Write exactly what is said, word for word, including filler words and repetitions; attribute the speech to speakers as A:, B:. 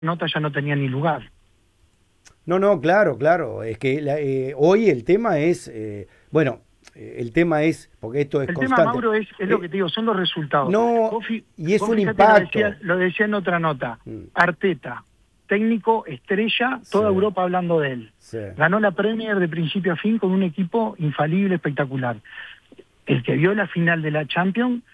A: nota ya no tenía ni lugar.
B: No, no, claro, claro. Es que la- eh, hoy el tema es, eh, bueno, eh, el tema es, porque esto es
A: El tema,
B: constante.
A: Mauro, es, es lo que
B: Eh,
A: te digo, son los resultados.
B: no,
A: Vos, fi-
B: y es
A: vos
B: un
A: fíjate, lo decía,
B: impacto.
A: lo decía en otra nota.
B: Mm,
A: Arteta, técnico estrella,
B: sí,
A: toda Europa hablando de él.
B: sí.
A: Ganó la Premier de principio a fin con un equipo infalible, espectacular. El que vio la final de la Champions